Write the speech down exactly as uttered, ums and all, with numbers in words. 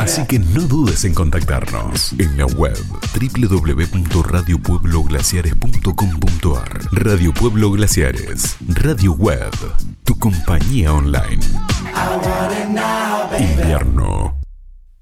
Así que no dudes en contactarnos en la web doble u doble u doble u punto radio pueblo glaciares punto com punto a r. Radio Pueblo Glaciares, radio web, tu compañía online.